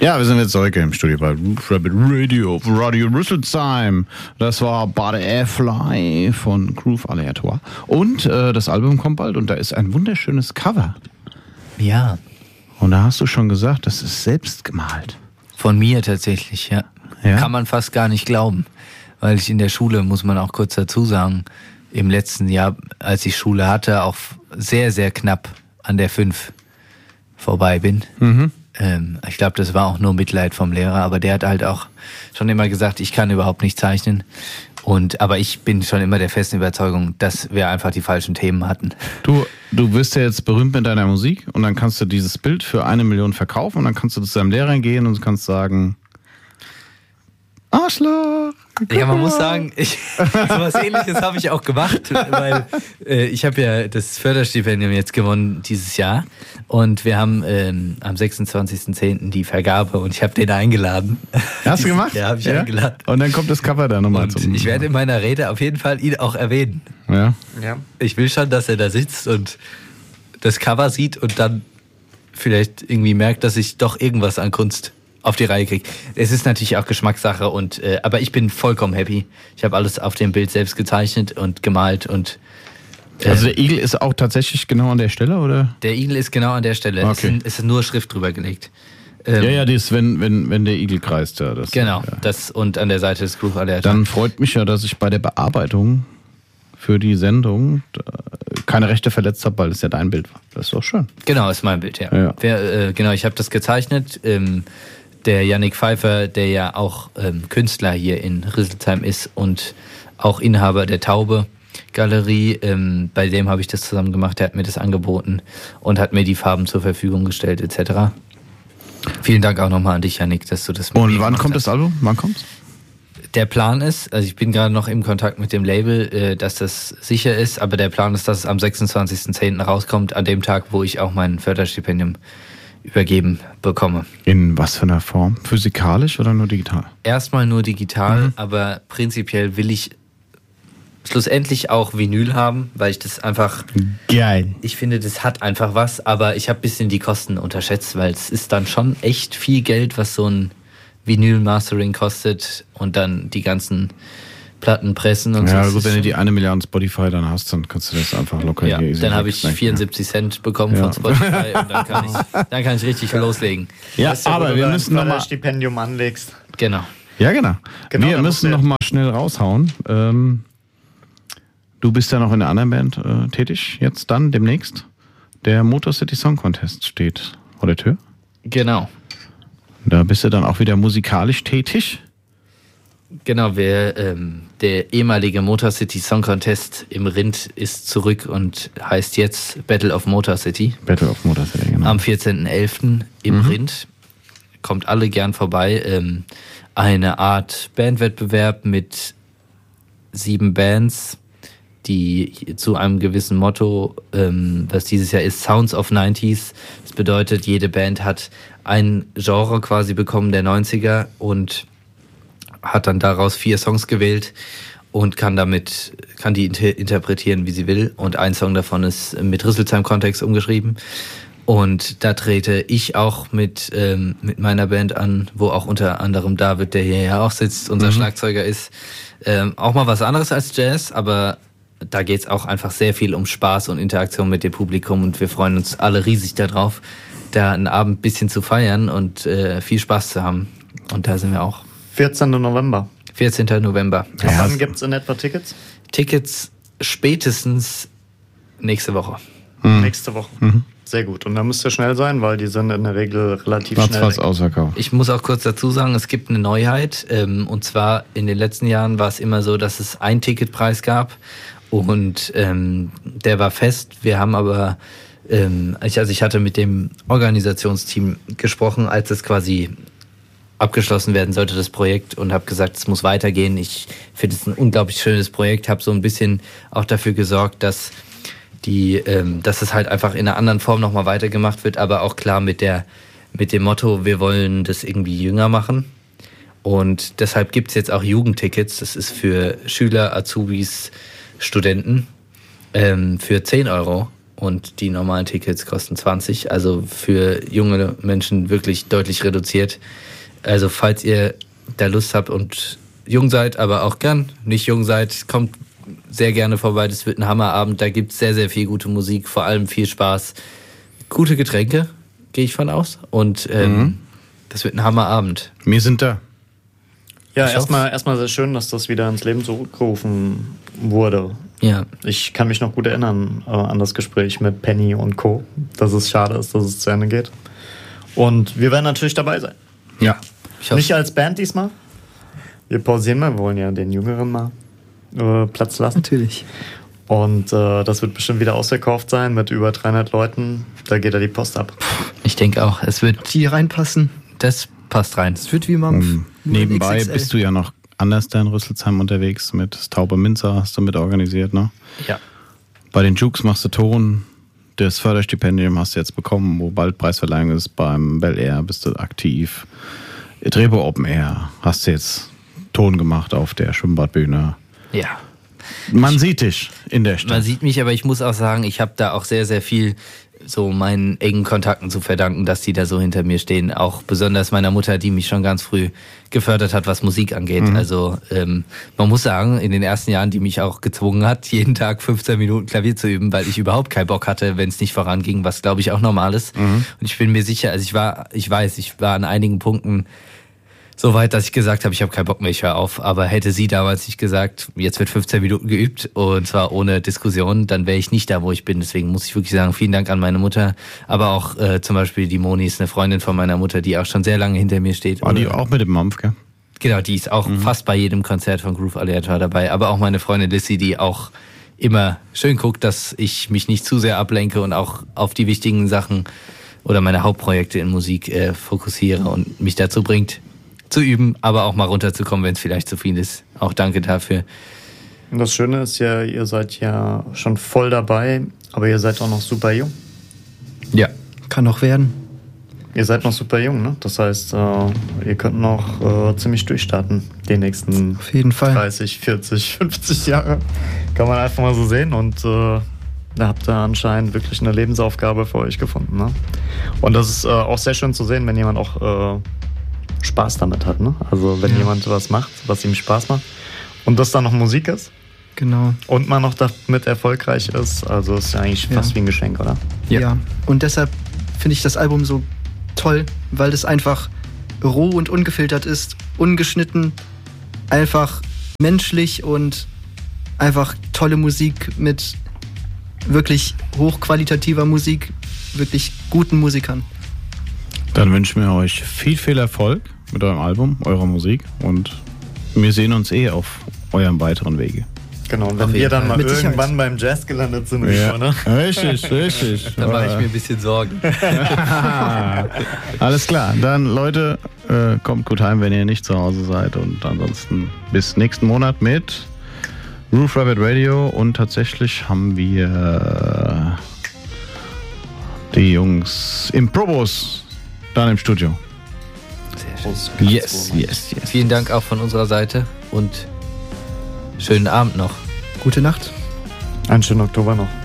Ja, wir sind jetzt zurück im Studio bei Rabbit Radio, Radio Rüsselsheim. Das war Butterfly von Groove Aleatoire. Und das Album kommt bald und da ist ein wunderschönes Cover. Ja. Und da hast du schon gesagt, das ist selbst gemalt. Von mir tatsächlich, ja. Kann man fast gar nicht glauben. Weil ich in der Schule, muss man auch kurz dazu sagen, im letzten Jahr, als ich Schule hatte, auch sehr, sehr knapp an der 5 vorbei bin. Mhm. Ich glaube, das war auch nur Mitleid vom Lehrer, aber der hat halt auch schon immer gesagt, ich kann überhaupt nicht zeichnen. Aber ich bin schon immer der festen Überzeugung, dass wir einfach die falschen Themen hatten. Du wirst ja jetzt berühmt mit deiner Musik und dann kannst du dieses Bild für 1 Million verkaufen und dann kannst du zu deinem Lehrer gehen und kannst sagen, Arschloch! Ja, man muss sagen, sowas Ähnliches habe ich auch gemacht, weil ich habe ja das Förderstipendium jetzt gewonnen dieses Jahr und wir haben am 26.10. die Vergabe und ich habe den eingeladen. Hast du gemacht? Ja, habe ich eingeladen. Und dann kommt das Cover da nochmal zum... Ich werde in meiner Rede auf jeden Fall ihn auch erwähnen. Ja. Ich will schon, dass er da sitzt und das Cover sieht und dann vielleicht irgendwie merkt, dass ich doch irgendwas an Kunst auf die Reihe kriege. Es ist natürlich auch Geschmackssache aber ich bin vollkommen happy. Ich habe alles auf dem Bild selbst gezeichnet und gemalt und also der Igel ist auch tatsächlich genau an der Stelle, oder? Der Igel ist genau an der Stelle. Okay. Es ist nur Schrift drüber gelegt. Ja, das ist, wenn der Igel kreist, ja. Genau, ja. Das und an der Seite des Groove Aleatoire. Dann freut mich ja, dass ich bei der Bearbeitung für die Sendung keine Rechte verletzt habe, weil es ja dein Bild war. Das ist doch schön. Genau, ist mein Bild, ja. Genau, ich habe das gezeichnet. Der Yannick Pfeiffer, der ja auch Künstler hier in Rüsselsheim ist und auch Inhaber der Taube Galerie, bei dem habe ich das zusammen gemacht, der hat mir das angeboten und hat mir die Farben zur Verfügung gestellt etc. Vielen Dank auch nochmal an dich, Yannick, dass du das mit Und wann kommt das Album? Wann kommt's? Der Plan ist, also ich bin gerade noch im Kontakt mit dem Label, dass das sicher ist, aber der Plan ist, dass es am 26.10. rauskommt, an dem Tag, wo ich auch mein Förderstipendium übergeben bekomme. In was für einer Form? Physikalisch oder nur digital? Erstmal nur digital, aber prinzipiell will ich schlussendlich auch Vinyl haben, weil ich das einfach... Geil. Ich finde, das hat einfach was, aber ich habe ein bisschen die Kosten unterschätzt, weil es ist dann schon echt viel Geld, was so ein Vinyl-Mastering kostet und dann die ganzen Platten pressen und so. Ja, gut, wenn du die 1 Milliarde Spotify dann hast, dann kannst du das einfach locker hier easy. Dann habe ich 74 Cent bekommen von Spotify und dann kann ich richtig loslegen. Ja, weißt du, aber wir müssen nochmal... Stipendium anlegst. Genau. Ja, genau. Wir müssen nochmal schnell raushauen. Du bist ja noch in der anderen Band tätig, jetzt dann demnächst. Der Motor City Song Contest steht vor der Tür. Genau. Da bist du dann auch wieder musikalisch tätig. Genau, der ehemalige Motor City Song Contest im Rind ist zurück und heißt jetzt Battle of Motor City. Battle of Motor City, genau. Am 14.11. im Rind. Kommt alle gern vorbei. Eine Art Bandwettbewerb mit 7 Bands, die zu einem gewissen Motto, was dieses Jahr ist, Sounds of 90s. Das bedeutet, jede Band hat ein Genre quasi bekommen der 90er und hat dann daraus 4 Songs gewählt und kann die interpretieren, wie sie will. Und ein Song davon ist mit Rüsselsheim-Kontext umgeschrieben. Und da trete ich auch mit meiner Band an, wo auch unter anderem David, der hier ja auch sitzt, unser Schlagzeuger ist. Auch mal was anderes als Jazz, aber da geht's auch einfach sehr viel um Spaß und Interaktion mit dem Publikum und wir freuen uns alle riesig darauf, da einen Abend ein bisschen zu feiern und viel Spaß zu haben. Und da sind wir auch. 14. November. 14. November. Ja. Wann gibt's in etwa Tickets? Tickets spätestens nächste Woche. Nächste Woche. Sehr gut. Und da müsst ihr schnell sein, weil die sind in der Regel relativ schnell fast ausverkauft. Ich muss auch kurz dazu sagen, es gibt eine Neuheit. Und zwar in den letzten Jahren war es immer so, dass es einen Ticketpreis gab. Und der war fest. Wir haben aber, ich hatte mit dem Organisationsteam gesprochen, als es quasi abgeschlossen werden sollte, das Projekt, und habe gesagt, es muss weitergehen. Ich finde es ein unglaublich schönes Projekt, habe so ein bisschen auch dafür gesorgt, dass es halt einfach in einer anderen Form nochmal weitergemacht wird, aber auch klar mit dem Motto, wir wollen das irgendwie jünger machen. Und deshalb gibt's jetzt auch Jugendtickets. Das ist für Schüler, Azubis, Studenten für 10 €. und die normalen Tickets kosten 20. Also für junge Menschen wirklich deutlich reduziert. Also falls ihr da Lust habt und jung seid, aber auch gern nicht jung seid, kommt sehr gerne vorbei. Das wird ein Hammerabend. Da gibt es sehr, sehr viel gute Musik, vor allem viel Spaß. Gute Getränke, gehe ich von aus. Und das wird ein Hammerabend. Wir sind da. Ja, erstmal sehr schön, dass das wieder ins Leben zurückgerufen wurde. Ja. Ich kann mich noch gut erinnern an das Gespräch mit Penny und Co., dass es schade ist, dass es zu Ende geht. Und wir werden natürlich dabei sein. Ja. Nicht als Band diesmal. Wir pausieren mal, wir wollen ja den Jüngeren mal Platz lassen. Natürlich. Und das wird bestimmt wieder ausverkauft sein mit über 300 Leuten. Da geht ja die Post ab. Ich denke auch, es wird Die reinpassen. Das passt rein. Es wird wie Mampf. Nebenbei XXL. bist du ja noch anders da in Rüsselsheim unterwegs mit Taube Minzer, hast du mit organisiert, ne? Ja. Bei den Jukes machst du Ton. Das Förderstipendium hast du jetzt bekommen, wo bald Preisverleihung ist. Beim Bel Air bist du aktiv. Drehbo Open Air hast du jetzt Ton gemacht auf der Schwimmbadbühne. Ja. Man sieht dich in der Stadt. Man sieht mich, aber ich muss auch sagen, ich habe da auch sehr, sehr viel so meinen engen Kontakten zu verdanken, dass die da so hinter mir stehen. Auch besonders meiner Mutter, die mich schon ganz früh gefördert hat, was Musik angeht. Also man muss sagen, in den ersten Jahren, die mich auch gezwungen hat, jeden Tag 15 Minuten Klavier zu üben, weil ich überhaupt keinen Bock hatte, wenn es nicht voranging, was glaube ich auch normal ist. Und ich bin mir sicher, also ich war an einigen Punkten so weit, dass ich gesagt habe, ich habe keinen Bock mehr, ich höre auf. Aber hätte sie damals nicht gesagt, jetzt wird 15 Minuten geübt und zwar ohne Diskussion, dann wäre ich nicht da, wo ich bin. Deswegen muss ich wirklich sagen, vielen Dank an meine Mutter. Aber auch zum Beispiel die Moni ist eine Freundin von meiner Mutter, die auch schon sehr lange hinter mir steht. War die auch mit dem Mampf, gell? Genau, die ist auch fast bei jedem Konzert von Groove Alligator dabei. Aber auch meine Freundin Lissy, die auch immer schön guckt, dass ich mich nicht zu sehr ablenke und auch auf die wichtigen Sachen oder meine Hauptprojekte in Musik fokussiere und mich dazu bringt, zu üben, aber auch mal runterzukommen, wenn es vielleicht zu viel ist. Auch danke dafür. Und das Schöne ist ja, ihr seid ja schon voll dabei, aber ihr seid auch noch super jung. Ja. Kann noch werden. Ihr seid noch super jung, ne? Das heißt, ihr könnt noch ziemlich durchstarten, die nächsten Auf jeden Fall. 30, 40, 50 Jahre. Kann man einfach mal so sehen und da habt ihr anscheinend wirklich eine Lebensaufgabe für euch gefunden, ne? Und das ist auch sehr schön zu sehen, wenn jemand auch Spaß damit hat, ne? Also wenn jemand was macht, was ihm Spaß macht und das dann noch Musik ist Genau. und man noch damit erfolgreich ist, also ist ja eigentlich fast wie ein Geschenk, oder? Ja. Und deshalb finde ich das Album so toll, weil das einfach roh und ungefiltert ist, ungeschnitten, einfach menschlich und einfach tolle Musik mit wirklich hochqualitativer Musik, wirklich guten Musikern. Dann wünschen wir euch viel, viel Erfolg mit eurem Album, eurer Musik und wir sehen uns auf eurem weiteren Wege. Genau, und wenn wir dann mal Mit Sicherheit. irgendwann beim Jazz gelandet sind, ne? Richtig, richtig. Da mache ich mir ein bisschen Sorgen. Alles klar, dann Leute, kommt gut heim, wenn ihr nicht zu Hause seid und ansonsten bis nächsten Monat mit Roof Rabbit Radio und tatsächlich haben wir die Jungs im Probos dann im Studio. Sehr schön. Yes. Vielen Dank auch von unserer Seite und schönen Abend noch. Gute Nacht. Einen schönen Oktober noch.